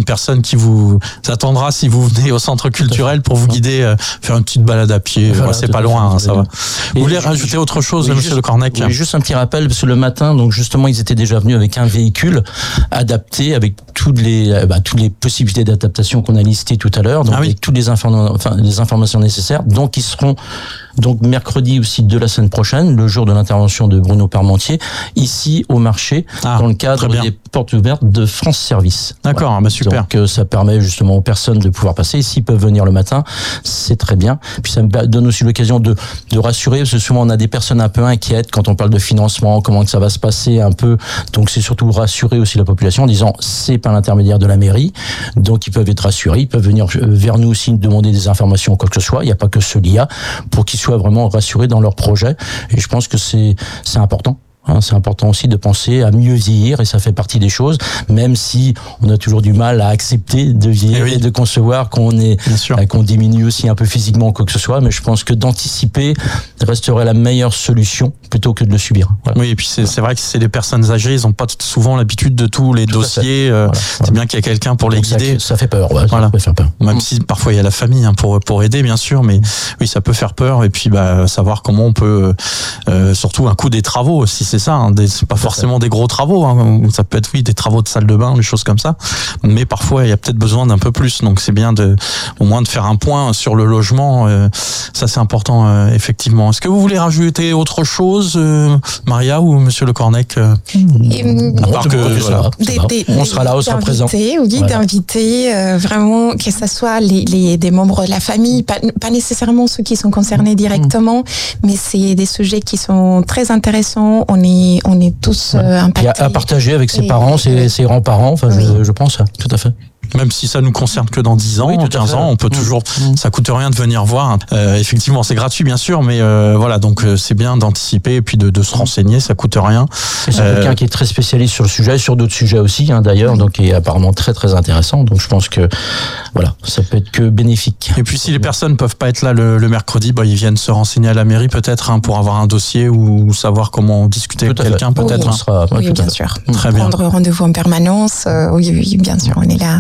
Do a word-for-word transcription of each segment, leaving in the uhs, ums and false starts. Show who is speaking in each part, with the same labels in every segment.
Speaker 1: personne qui vous attendra si vous venez au centre culturel pour vous guider, euh, faire une petite balade à pied. Voilà, c'est pas loin, hein, ça va. Vous voulez rajouter autre chose, oui, monsieur Le Cornec?
Speaker 2: Oui, juste un petit rappel, parce que le matin, donc justement, ils étaient déjà venus avec un véhicule adapté avec toutes les, bah, toutes les possibilités d'adaptation qu'on a listées tout à l'heure, donc ah oui. avec toutes les, inform- enfin, les informations nécessaires. Donc, ils seront donc mercredi aussi de la semaine prochaine, le jour de l'intervention de Bruno Parmentier, ici au marché, ah, dans le cadre des portes ouvertes de France Service.
Speaker 1: D'accord, voilà. Bah super.
Speaker 2: Donc, euh, ça permet justement aux personnes de pouvoir passer. S'ils peuvent venir le matin, c'est très bien. Puis ça me donne aussi l'occasion de, de rassurer, parce que souvent on a des personnes un peu inquiètes quand on parle de financement, comment que ça va se passer un peu. Donc c'est surtout rassurer aussi la population en disant c'est par l'intermédiaire de la mairie, donc ils peuvent être rassurés, ils peuvent venir vers nous aussi demander des informations ou quoi que ce soit. Il n'y a pas que ce L I A pour qu'ils soient vraiment rassurés dans leur projet. Et je pense que c'est c'est important. Hein, c'est important aussi de penser à mieux vieillir, et ça fait partie des choses, même si on a toujours du mal à accepter de vieillir et, oui. et de concevoir qu'on est, euh, qu'on diminue aussi un peu physiquement ou quoi que ce soit, mais je pense que d'anticiper resterait la meilleure solution plutôt que de le subir.
Speaker 1: Voilà. Oui, et puis c'est, c'est vrai que c'est des personnes âgées, ils n'ont pas souvent l'habitude de tous les Tout dossiers. Euh, voilà, c'est voilà. bien qu'il y ait quelqu'un pour les
Speaker 2: Donc
Speaker 1: guider.
Speaker 2: Ça, ça fait peur, ouais,
Speaker 1: voilà.
Speaker 2: ça peut faire peur.
Speaker 1: Même si parfois il y a la famille hein, pour pour aider, bien sûr, mais oui, ça peut faire peur. Et puis bah savoir comment on peut, euh, surtout un coût des travaux, si c'est ça. Hein, des, c'est pas forcément des gros travaux, hein. Ça peut être oui des travaux de salle de bain, des choses comme ça, mais parfois il y a peut-être besoin d'un peu plus, donc c'est bien de au moins de faire un point sur le logement, euh, ça c'est important euh, effectivement. Est-ce que vous voulez rajouter autre chose, euh, Maria ou Monsieur Le Cornec? euh,
Speaker 3: Et,
Speaker 1: à part que voilà,
Speaker 3: des, des,
Speaker 2: on sera là, on sera présent.
Speaker 3: Oui, voilà. d'inviter euh, vraiment que ce soit les, les des membres de la famille, pas, pas nécessairement ceux qui sont concernés directement, mmh. mais c'est des sujets qui sont très intéressants. On est on est tous euh, impactés.
Speaker 2: Et à, à partager avec ses et, parents, ses, ses grands-parents, enfin, oui. je, je pense, tout à fait.
Speaker 1: Même si ça nous concerne que dans dix ans, oui, quinze ans, on peut mmh. toujours, mmh. ça coûte rien de venir voir. Euh, effectivement, c'est gratuit, bien sûr, mais euh, voilà, donc euh, c'est bien d'anticiper et puis de, de se renseigner, ça coûte rien.
Speaker 2: Et c'est euh, quelqu'un qui est très spécialiste sur le sujet, sur d'autres sujets aussi, hein, d'ailleurs, mmh. donc qui est apparemment très très intéressant. Donc je pense que voilà, ça peut être que bénéfique.
Speaker 1: Et puis si les personnes peuvent pas être là le, le mercredi, bah ils viennent se renseigner à la mairie peut-être hein, pour avoir un dossier ou savoir comment discuter avec quelqu'un
Speaker 3: fait.
Speaker 1: peut-être.
Speaker 3: Oui,
Speaker 1: hein.
Speaker 3: sera, oui, oui bien sûr.
Speaker 1: Très bien.
Speaker 3: Prendre rendez-vous en permanence, euh, oui, oui, bien sûr, on est là.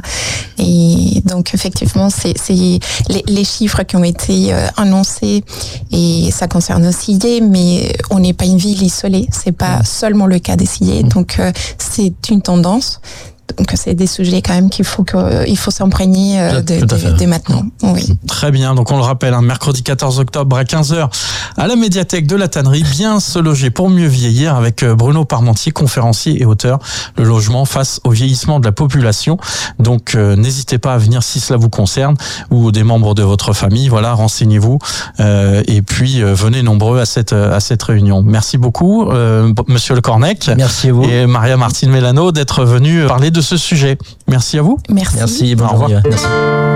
Speaker 3: Et donc effectivement, c'est, c'est les, les chiffres qui ont été euh, annoncés, et ça concerne aussi Sillé, mais on n'est pas une ville isolée, c'est pas seulement le cas des Sillé, donc euh, c'est une tendance. Donc c'est des sujets quand même qu'il faut que, il faut s'imprégner euh, de, de, de maintenant. Oui.
Speaker 1: Très bien. Donc on le rappelle, hein, mercredi quatorze octobre à quinze heures à la médiathèque de la Tannerie, bien se loger pour mieux vieillir avec Bruno Parmentier, conférencier et auteur, le logement face au vieillissement de la population. Donc euh, n'hésitez pas à venir si cela vous concerne ou des membres de votre famille. Voilà, renseignez-vous euh, et puis euh, venez nombreux à cette à cette réunion. Merci beaucoup, euh, Monsieur Le Cornec.
Speaker 2: Merci à vous.
Speaker 1: Et Maria Martine Mélano d'être venue parler de ce sujet. Merci à vous.
Speaker 3: Merci.
Speaker 2: Merci. Bon, au revoir. Merci.